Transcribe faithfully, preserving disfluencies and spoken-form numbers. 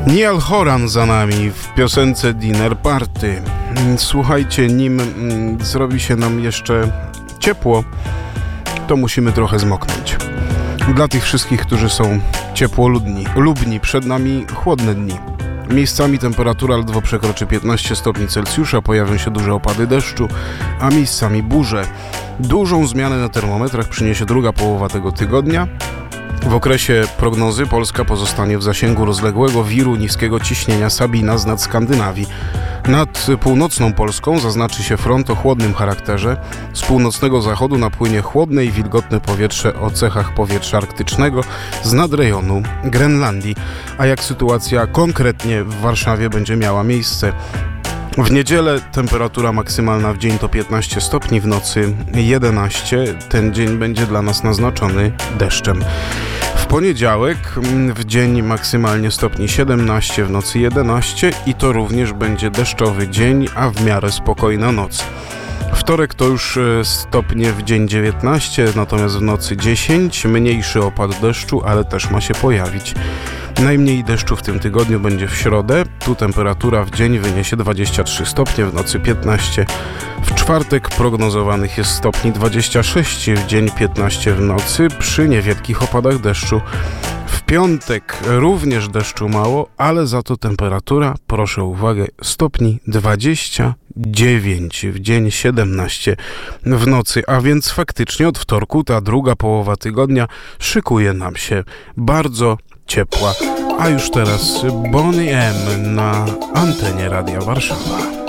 Niall Horan za nami w piosence Dinner Party. Słuchajcie, nim mm, zrobi się nam jeszcze ciepło, to musimy trochę zmoknąć. Dla tych wszystkich, którzy są ciepłolubni, lubni, przed nami chłodne dni. Miejscami temperatura ledwo przekroczy piętnaście stopni Celsjusza, pojawią się duże opady deszczu, a miejscami burze. Dużą zmianę na termometrach przyniesie druga połowa tego tygodnia. W okresie prognozy Polska pozostanie w zasięgu rozległego wiru niskiego ciśnienia Sabina z nad Skandynawii. Nad północną Polską zaznaczy się front o chłodnym charakterze. Z północnego zachodu napłynie chłodne i wilgotne powietrze o cechach powietrza arktycznego z nadrejonu Grenlandii. A jak sytuacja konkretnie w Warszawie będzie miała miejsce? W niedzielę temperatura maksymalna w dzień to piętnaście stopni, w nocy jedenaście. Ten dzień będzie dla nas naznaczony deszczem. W poniedziałek w dzień maksymalnie stopni siedemnaście, w nocy jedenaście i to również będzie deszczowy dzień, a w miarę spokojna noc. Wtorek to już stopnie w dzień dziewiętnaście, natomiast w nocy dziesięć. Mniejszy opad deszczu, ale też ma się pojawić. Najmniej deszczu w tym tygodniu będzie w środę. Tu temperatura w dzień wyniesie dwadzieścia trzy stopnie, w nocy piętnaście. W czwartek prognozowanych jest stopni dwadzieścia sześć, w dzień piętnaście w nocy przy niewielkich opadach deszczu. W piątek również deszczu mało, ale za to temperatura, proszę o uwagę, stopni dwadzieścia dziewięć, w dzień siedemnaście w nocy, a więc faktycznie od wtorku ta druga połowa tygodnia szykuje nam się bardzo ciepła. A już teraz Boney M na antenie Radia Warszawa.